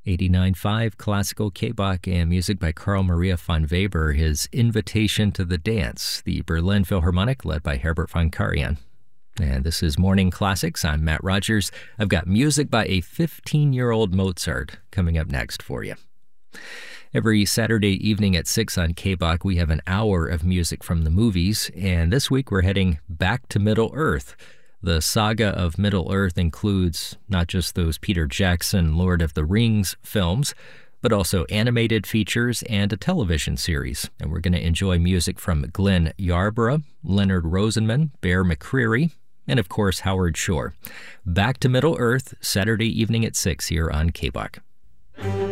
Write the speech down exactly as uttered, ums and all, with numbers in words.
eighty-nine point five Classical K-Bach and music by Carl Maria von Weber, his Invitation to the Dance, the Berlin Philharmonic led by Herbert von Karajan. And this is Morning Classics. I'm Matt Rogers. I've got music by a fifteen-year-old Mozart coming up next for you. Every Saturday evening at six on K-Bach, we have an hour of music from the movies, and this week we're heading back to Middle-earth. The saga of Middle-earth includes not just those Peter Jackson Lord of the Rings films, but also animated features and a television series. And we're going to enjoy music from Glenn Yarborough, Leonard Rosenman, Bear McCreary, and of course Howard Shore. Back to Middle-earth, Saturday evening at six here on K-Bach.